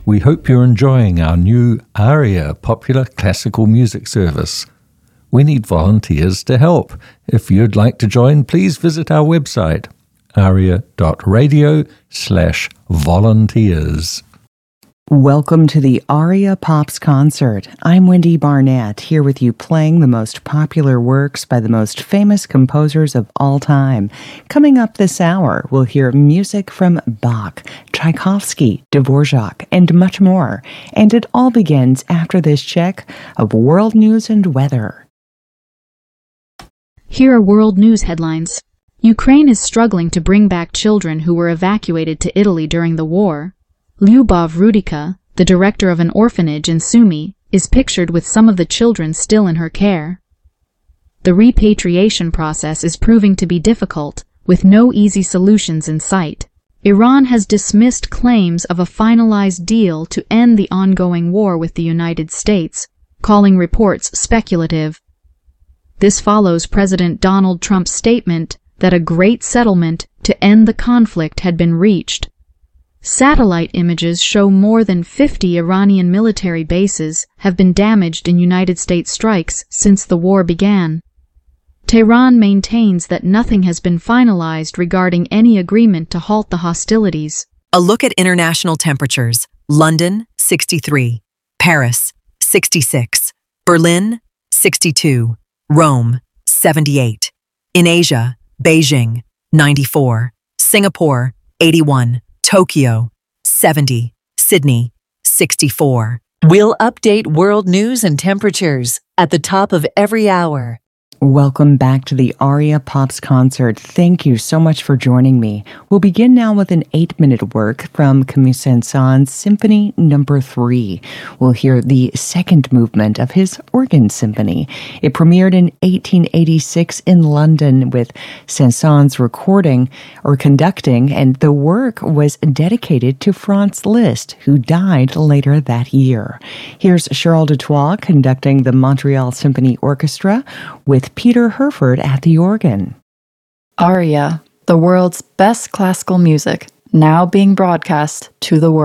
We hope you're enjoying our new ARIA popular classical music service. We need volunteers to help. If you'd like to join, please visit our website, aria.radio/volunteers. Welcome to the ARIA Pops Concert. I'm Wendy Barnett, here with you playing the most popular works by the most famous composers of all time. Coming up this hour, we'll hear music from Bach, Tchaikovsky, Dvorak, and much more. And it all begins after this check of world news and weather. Here are world news headlines. Ukraine is struggling to bring back children who were evacuated to Italy during the war. Lyubov Rudica, the director of an orphanage in Sumy, is pictured with some of the children still in her care. The repatriation process is proving to be difficult, with no easy solutions in sight. Iran has dismissed claims of a finalized deal to end the ongoing war with the United States, calling reports speculative. This follows President Donald Trump's statement that a great settlement to end the conflict had been reached. Satellite images show more than 50 Iranian military bases have been damaged in United States strikes since the war began. Tehran maintains that nothing has been finalized regarding any agreement to halt the hostilities. A look at international temperatures. London, 63. Paris, 66. Berlin, 62. Rome, 78. In Asia, Beijing, 94. Singapore, 81. Tokyo, 70. Sydney, 64. We'll update world news and temperatures at the top of every hour. Welcome back to the ARIA Pops Concert. Thank you so much for joining me. We'll begin now with an 8-minute work from Camille Saint-Saëns' Symphony No. 3. We'll hear the second movement of his organ symphony. It premiered in 1886 in London with Saint-Saëns recording or conducting, and the work was dedicated to Franz Liszt, who died later that year. Here's Charles Dutoit conducting the Montreal Symphony Orchestra with Peter Herford at the organ. ARIA, the world's best classical music, now being broadcast to the world.